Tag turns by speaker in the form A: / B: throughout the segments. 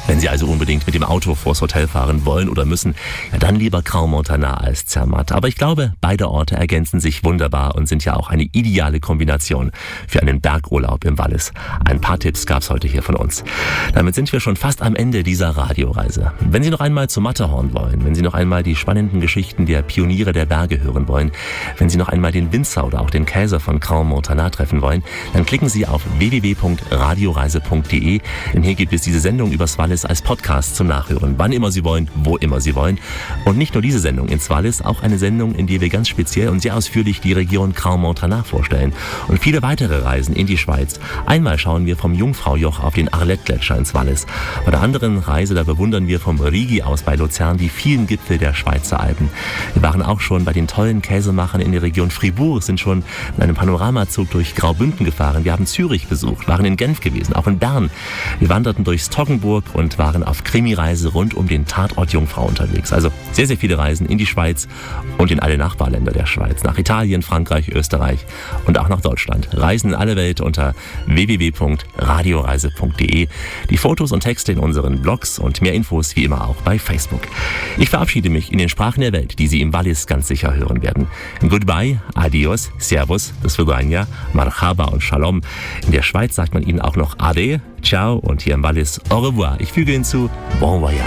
A: Wenn Sie also unbedingt mit dem Auto vors Hotel fahren wollen oder müssen, ja dann lieber Crans-Montana als Zermatt. Aber ich glaube, beide Orte ergänzen sich wunderbar und sind ja auch eine ideale Kombination für einen Bergurlaub im Wallis. Ein paar Tipps gab's heute hier von uns. Damit sind wir schon fast am Ende dieser Radioreise. Wenn Sie noch einmal zum Matterhorn wollen, wenn Sie noch einmal die spannenden Geschichten der Pioniere der Berge hören wollen, wenn Sie noch einmal den Winzer oder auch den Käser von Crans-Montana treffen wollen, dann klicken Sie auf www.radioreise.de, denn hier gibt es diese Sendung übers Wallis als Podcast zum Nachhören, wann immer Sie wollen, wo immer Sie wollen. Und nicht nur diese Sendung ins Wallis, auch eine Sendung, in der wir ganz speziell und sehr ausführlich die Region Crans-Montana vorstellen und viele weitere Reisen in die Schweiz. Einmal schauen wir vom Jungfraujoch auf den Arlette-Gletscher ins Wallis. Bei der anderen Reise, da bewundern wir vom Rigi aus bei Luzern die vielen Gipfel der Schweizer Alpen. Wir waren auch schon bei den tollen Käsemachern in der Region Fribourg, sind schon in einem Panoramazug durch Graubünden gefahren. Wir haben Zürich besucht, waren in Genf gewesen, auch in Bern. Wir wanderten durchs Toggenburg und waren auf Krimireise rund um den Tatort Jungfrau unterwegs. Also sehr, sehr viele Reisen in die Schweiz und in alle Nachbarländer der Schweiz. Nach Italien, Frankreich, Österreich und auch nach Deutschland. Reisen in alle Welt unter www.radioreise.de. Die Fotos und Texte in unseren Blogs und mehr Infos wie immer auch bei Facebook. Ich verabschiede mich in den Sprachen der Welt, die Sie im Wallis ganz sicher hören werden. Goodbye, adios, servus, das Vidania, marhaba und shalom. In der Schweiz sagt man Ihnen auch noch ade, ciao und hier im Wallis au revoir. Ich füge hinzu, bon voyage.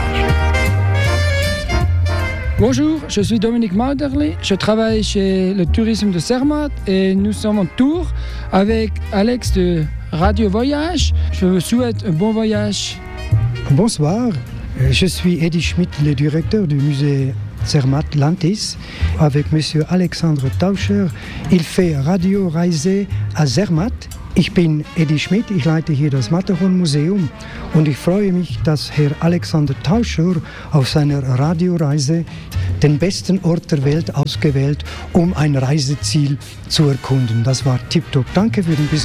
B: Bonjour, je suis Dominique Mauderly, je travaille chez le tourisme de Zermatt et nous sommes en tour avec Alex de Radio Voyage. Je vous souhaite un bon voyage.
C: Bonsoir, je suis Eddie Schmidt, le directeur du musée Zermatt Lantis, avec Monsieur Alexandre Tauscher. Il fait Radio Reise à Zermatt. Ich bin Eddie Schmidt, ich leite hier das Matterhorn-Museum und ich freue mich, dass Herr Alexander Tauscher auf seiner Radioreise den besten Ort der Welt ausgewählt, um ein Reiseziel zu erkunden. Das war tipptopp. Danke für den Besuch.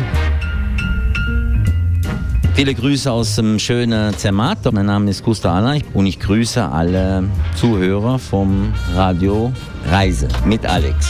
D: Viele Grüße aus dem schönen Zermatt. Mein Name ist Gustav Alain und ich grüße alle Zuhörer vom Radio Reise mit Alex.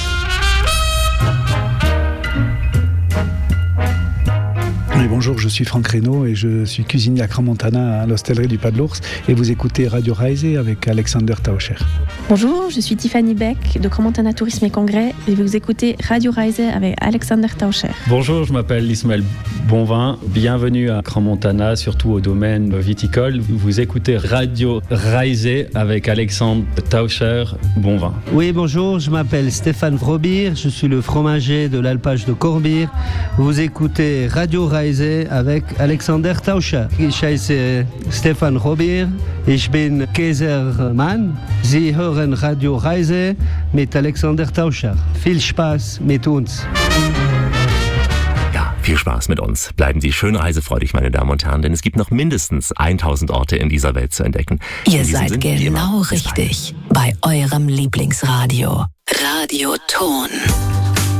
E: Oui, bonjour, je suis Franck Reynaud et je suis cuisinier à Crans-Montana à l'hostellerie du Pas de l'Ours et vous écoutez Radio Reise avec Alexander Tauscher.
F: Bonjour, je suis Tiffany Beck de Crans-Montana Tourisme et Congrès et vous écoutez Radio Reise avec Alexander Tauscher.
G: Bonjour, je m'appelle Ismaël Bonvin, bienvenue à Crans-Montana, surtout au domaine viticole. Vous écoutez Radio Reise avec Alexandre Tauscher Bonvin.
H: Oui, bonjour, je m'appelle Stéphane Vrobir, je suis le fromager de l'alpage de Corbier. Vous écoutez Radio Reise avec Alexander Tauscher. Ich heiße Stefan Robier, ich bin Käsermann. Sie hören Radio Reise mit Alexander Tauscher. Viel Spaß mit uns.
A: Ja, viel Spaß mit uns. Bleiben Sie schön reisefreudig, meine Damen und Herren, denn es gibt noch mindestens 1000 Orte in dieser Welt zu entdecken.
I: Ihr seid genau richtig bei eurem Lieblingsradio. Radio Ton.